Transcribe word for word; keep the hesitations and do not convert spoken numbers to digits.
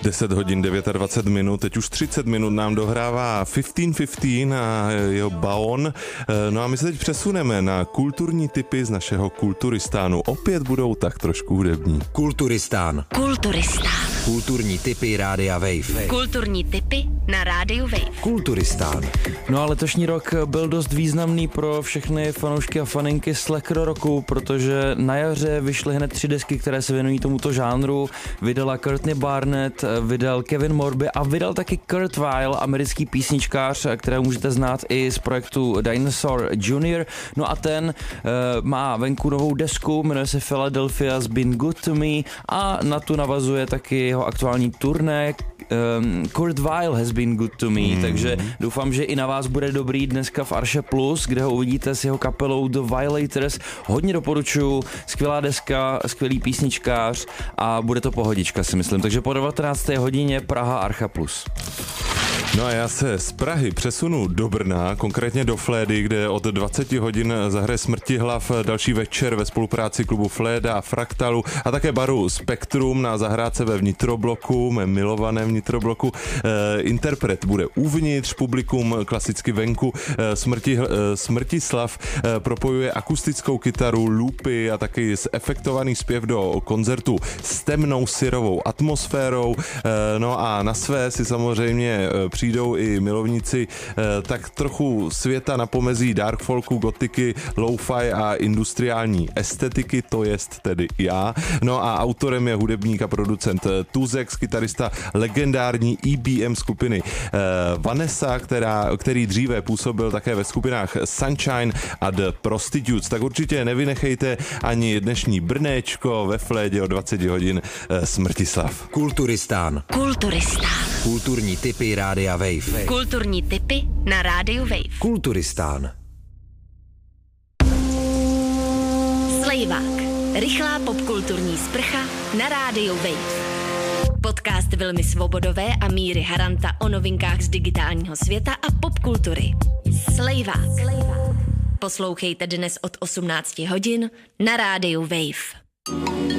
deset hodin dvacet devět minut, teď už třicet minut nám dohrává patnáct patnáct a jeho Baon. No a my se teď přesuneme na kulturní tipy z našeho Kulturistánu. Opět budou tak trošku hudební. Kulturistán. Kulturistán. Kulturní tipy Rádia Wave. Kulturní tipy na Rádiu Wave. Kulturistán. No a letošní rok byl dost významný pro všechny fanoušky a faninky slacker rocku, protože na jaře vyšly hned tři desky, které se věnují tomuto žánru. Vydala Courtney Barnett, vydal Kevin Morby a vydal taky Kurt Vile, americký písničkář, kterého můžete znát i z projektu Dinosaur junior. No a ten uh, má venku novou desku, jmenuje se Philadelphia's Been Good to Me a na tu navazuje taky jeho aktuální turné um, Kurt Vile Has Been Good to Me, mm. takže doufám, že i na vás bude dobrý dneska v Arše Plus, kde ho uvidíte s jeho kapelou The Violators. Hodně doporučuji, skvělá deska, skvělý písničkář a bude to pohodička, si myslím. Takže po devatenácté hodině Praha Archa Plus. No a já se z Prahy přesunu do Brna, konkrétně do Flédy, kde od dvacet hodin zahraje Smrtihlav další večer ve spolupráci klubu Fléda a Fraktalu a také baru Spektrum na zahrádce ve vnitrobloku, mém milovaném vnitrobloku. E, interpret bude uvnitř, publikum klasicky venku. E, Smrti, e, Smrtislav e, propojuje akustickou kytaru, loopy a taky zefektovaný zpěv do koncertu s temnou syrovou atmosférou. E, no a na své si samozřejmě e, přijdou i milovníci eh, tak trochu světa na pomezí dark folku, gotiky, lo-fi a industriální estetiky, to jest tedy já. No a autorem je hudebník a producent Tuzex, kytarista legendární E B M skupiny eh, Vanessa, která, který dříve působil také ve skupinách Sunshine a The Prostitutes. Tak určitě nevynechejte ani dnešní Brnéčko ve Flédě o dvacet hodin eh, Smrtislav. Kulturistán. Kulturistán. Kulturní tipy Rádia Wave. Kulturní tipy na Rádiu Wave. Kulturistán. Slejvák. Rychlá popkulturní sprcha na Rádiu Wave. Podcast Vilmy Svobodové a Míry Haranta o novinkách z digitálního světa a popkultury. Slejvák. Poslouchejte dnes od osmnácti hodin na Rádiu Wave.